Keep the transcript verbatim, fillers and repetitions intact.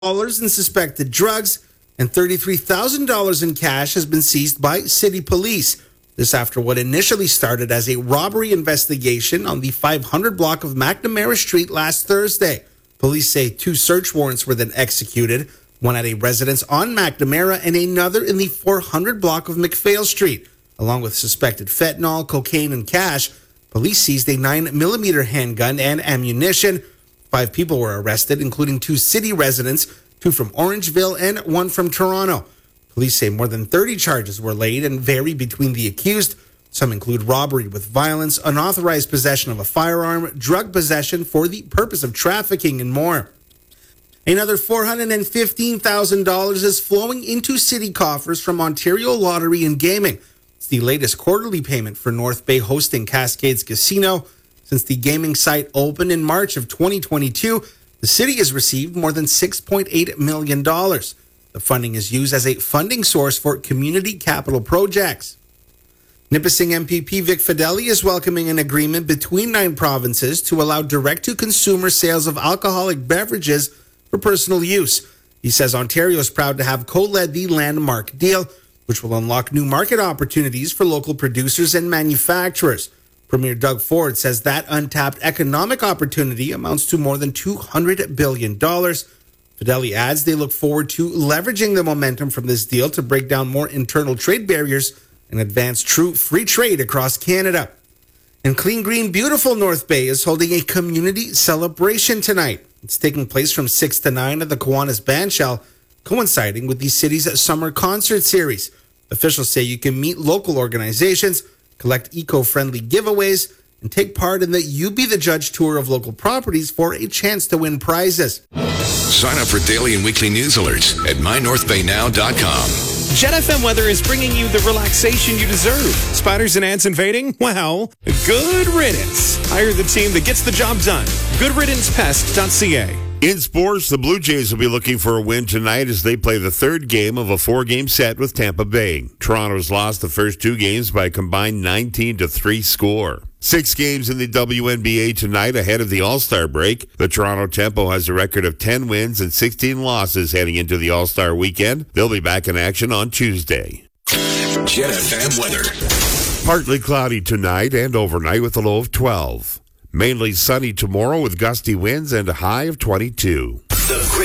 dollars in suspected drugs, and thirty-three thousand dollars in cash has been seized by city police. This after what initially started as a robbery investigation on the five hundred block of McNamara Street last Thursday. Police say two search warrants were then executed, one at a residence on McNamara and another in the four hundred block of McPhail Street. Along with suspected fentanyl, cocaine, and cash, police seized a nine millimeter handgun and ammunition. Five people were arrested, including two city residents, two from Orangeville and one from Toronto. Police say more than thirty charges were laid and vary between the accused. Some include robbery with violence, unauthorized possession of a firearm, drug possession for the purpose of trafficking, and more. Another four hundred fifteen thousand dollars is flowing into city coffers from Ontario Lottery and Gaming. It's the latest quarterly payment for North Bay hosting Cascades Casino. Since the gaming site opened in March of twenty twenty-two, the city has received more than six point eight million dollars. The funding is used as a funding source for community capital projects. Nipissing M P P Vic Fedeli is welcoming an agreement between nine provinces to allow direct-to-consumer sales of alcoholic beverages for personal use. He says Ontario is proud to have co-led the landmark deal, which will unlock new market opportunities for local producers and manufacturers. Premier Doug Ford says that untapped economic opportunity amounts to more than two hundred billion dollars. Fedeli adds they look forward to leveraging the momentum from this deal to break down more internal trade barriers and advance true free trade across Canada. And Clean Green Beautiful North Bay is holding a community celebration tonight. It's taking place from six to nine at the Kiwanis Bandshell, coinciding with the city's summer concert series. Officials say you can meet local organizations, collect eco-friendly giveaways, and take part in the You Be the Judge tour of local properties for a chance to win prizes. Sign up for daily and weekly news alerts at my north bay now dot com. Jet F M Weather is bringing you the relaxation you deserve. Spiders and ants invading? Well, good riddance. Hire the team that gets the job done. good riddance pest dot c a. In sports, the Blue Jays will be looking for a win tonight as they play the third game of a four-game set with Tampa Bay. Toronto's lost the first two games by a combined nineteen to three score. Six games in the W N B A tonight ahead of the All-Star break. The Toronto Tempo has a record of ten wins and sixteen losses heading into the All-Star weekend. They'll be back in action on Tuesday. Jet F M weather. Partly cloudy tonight and overnight with a low of twelve. Mainly sunny tomorrow with gusty winds and a high of twenty-two.